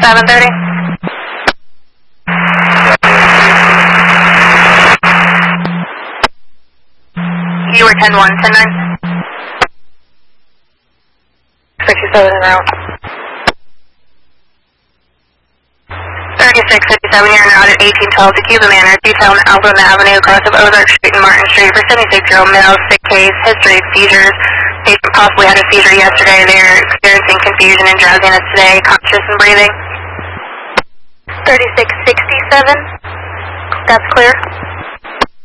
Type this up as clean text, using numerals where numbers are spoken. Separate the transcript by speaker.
Speaker 1: 730. You were 10-1, 10-9. 67 en route. 3657, you're en route at 1812 to Cuba Manor, detail on Alvin Avenue, across of Ozark Street and Martin Street for 76-year-old male, sick case, history of seizures. Patient possibly had a seizure yesterday. They're experiencing confusion and drowsiness today, conscious and breathing. 3667, that's clear.